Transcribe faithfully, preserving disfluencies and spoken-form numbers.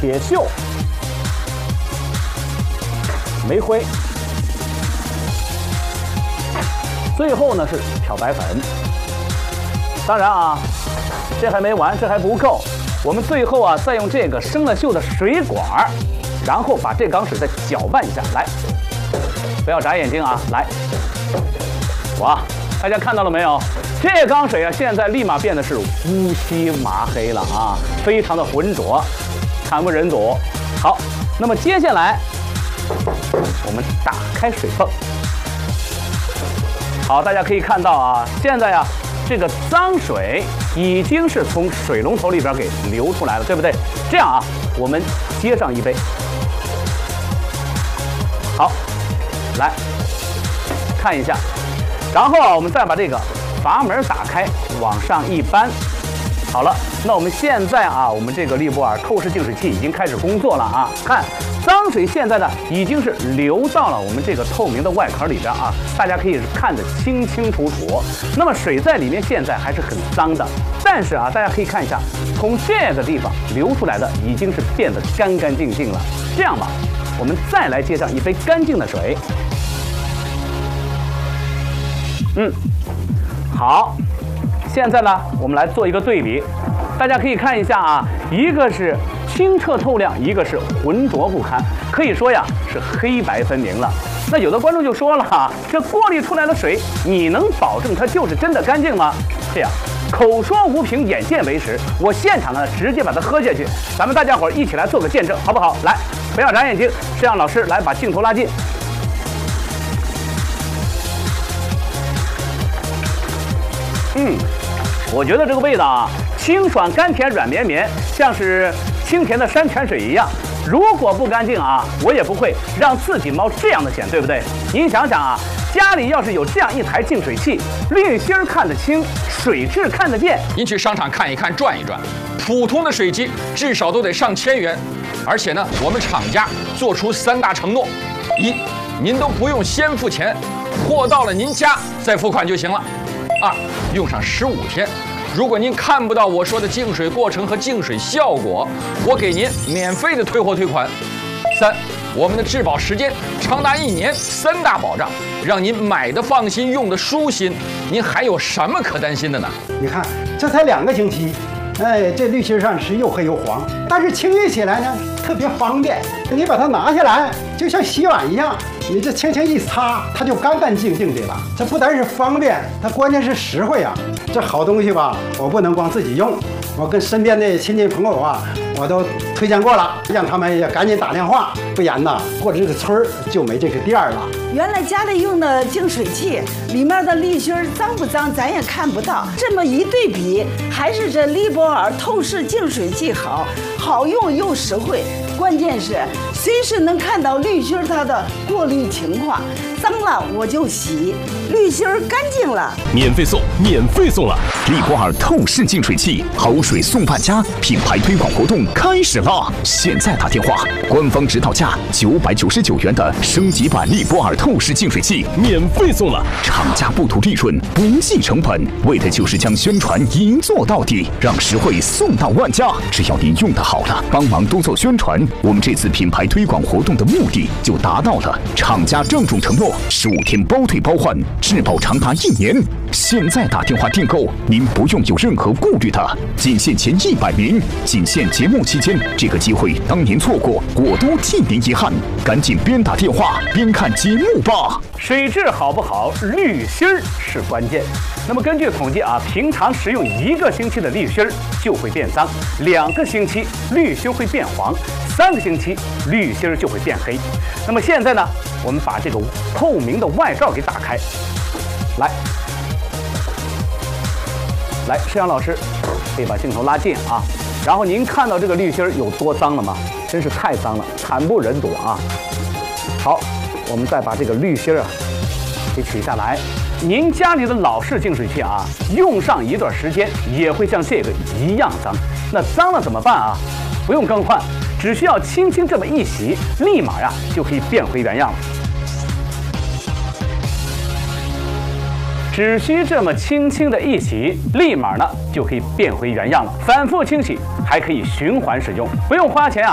铁锈、煤灰，最后呢是漂白粉。当然啊，这还没完，这还不够。我们最后啊，再用这个生了锈的水管，然后把这缸水再搅拌一下。来，不要眨眼睛啊！来，哇，大家看到了没有？这缸水啊，现在立马变得是乌漆麻黑了啊，非常的浑浊，惨不忍睹。好，那么接下来我们打开水泵。好，大家可以看到啊，现在啊，这个脏水已经是从水龙头里边给流出来了，对不对？这样啊，我们接上一杯。好，来看一下，然后啊，我们再把这个阀门打开，往上一扳。好了，那我们现在啊，我们这个利波尔透视净水器已经开始工作了啊。看，脏水现在呢已经是流到了我们这个透明的外壳里边啊，大家可以看得清清楚楚。那么水在里面现在还是很脏的，但是啊，大家可以看一下，从这个地方流出来的已经是变得干干净净了。这样吧，我们再来接上一杯干净的水。嗯，好。现在呢，我们来做一个对比，大家可以看一下啊，一个是清澈透亮，一个是浑浊不堪，可以说呀是黑白分明了。那有的观众就说了哈，这过滤出来的水，你能保证它就是真的干净吗？这样，口说无凭，眼见为实，我现场呢直接把它喝下去，咱们大家伙一起来做个见证，好不好？来，不要眨眼睛，摄像老师来把镜头拉近。嗯。我觉得这个味道啊，清爽甘甜软绵绵，像是清甜的山泉水一样。如果不干净啊，我也不会让自己冒这样的险，对不对？您想想啊，家里要是有这样一台净水器，滤芯儿看得清，水质看得见。 您去商场看一看，转一转，普通的水机至少都得上千元。而且呢，我们厂家做出三大承诺：一，您都不用先付钱，货到了您家再付款就行了；二，用上十五天。如果您看不到我说的净水过程和净水效果，我给您免费的退货退款。三，我们的质保时间长达一年，三大保障，让您买的放心，用的舒心。您还有什么可担心的呢？ 你看，这才两个星期，哎，这滤芯上是又黑又黄，但是清洁起来呢特别方便。你把它拿下来，就像洗碗一样，你这轻轻一擦，它就干干净净的了。这不单是方便，它关键是实惠啊！这好东西吧，我不能光自己用，我跟身边的亲戚朋友啊，我都推荐过了，让他们也赶紧打电话，不然呐，过这个村儿就没这个店了。 原来家里用的净水器里面的滤芯脏不脏，咱也看不到。这么一对比，还是这利波尔透视净水器好，好用又实惠。关键是随时能看到滤芯它的过滤情况，脏了我就洗，滤芯干净了， 免费送，免费送了！利波尔透视净水器，好水送万家，品牌推广活动开始了！现在打电话，官方指导价九百九十九元的升级版利波尔透视净水器免费送了，厂家不图利润，不计成本，为的就是将宣传一做到底，让实惠送到万家。只要您用得好了，帮忙多做宣传，我们这次品牌推广活动的目的就达到了。厂家郑重承诺，十五天包退包换，质保长达一年。现在打电话订购，您不用有任何顾虑的，仅限前一百名，仅限节目期间，这个机会当您错过，我都替您遗憾。赶紧边打电话边看节目吧。 水质好不好，滤芯儿是关键。那么根据统计啊，平常使用一个星期的滤芯儿就会变脏，两个星期滤芯会变黄，三个星期滤芯儿就会变黑。那么现在呢，我们把这个透明的外罩给打开，来，来，摄像老师可以把镜头拉近啊。然后您看到这个滤芯儿有多脏了吗？真是太脏了，惨不忍睹啊！好，我们再把这个滤芯儿啊给取下来。您家里的老式净水器啊，用上一段时间也会像这个一样脏。那脏了怎么办啊？不用更换，只需要轻轻这么一洗，立马呀就可以变回原样了。只需这么轻轻的一洗，立马呢就可以变回原样了。反复清洗还可以循环使用，不用花钱啊。